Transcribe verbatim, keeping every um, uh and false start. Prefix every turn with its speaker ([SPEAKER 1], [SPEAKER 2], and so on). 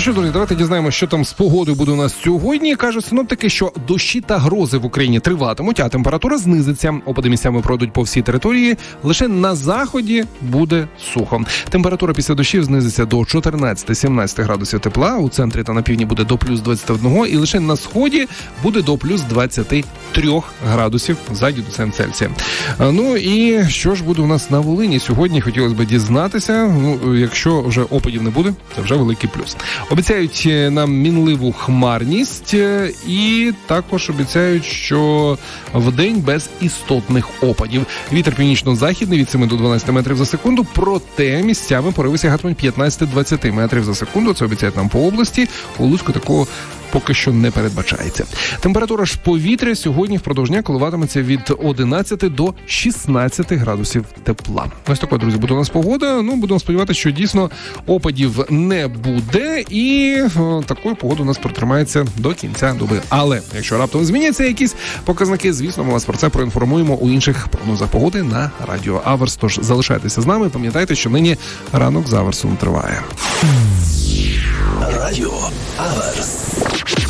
[SPEAKER 1] що, друзі, давайте дізнаємося, що там з погодою буде у нас сьогодні. Кажуть синоптики, що дощі та грози в Україні триватимуть, а температура знизиться. Опади місцями пройдуть по всій території. Лише на заході буде сухо. Температура після дощів знизиться до чотирнадцять-сімнадцять градусів тепла. У центрі та на півдні буде до плюс двадцять один. І лише на сході буде до плюс двадцять три градусів за градусом Цельсія. Ну і що ж буде у нас на Волині сьогодні? Хотілося б дізнатися. Ну, якщо вже опадів не буде, це вже великий плюс. Обіцяють нам мінливу хмарність і також обіцяють, що вдень без істотних опадів. Вітер північно-західний від семи до дванадцяти метрів за секунду, проте місцями пориви сягатимуть п'ятнадцять-двадцять метрів за секунду. Це обіцяють нам по області. У Луцьку такого поки що не передбачається. Температура ж повітря сьогодні впродовж дня коливатиметься від одинадцяти до шістнадцяти градусів тепла. Ось така, друзі, буде у нас погода. Ну, будемо сподіватися, що дійсно опадів не буде і о, такою погодою у нас протримається до кінця доби. Але якщо раптом зміняться якісь показники, звісно, ми вас про це проінформуємо у інших прогнозах погоди на Радіо Аверс. Тож залишайтеся з нами, пам'ятайте, що нині ранок з Аверсом триває.
[SPEAKER 2] Радіо Аверс.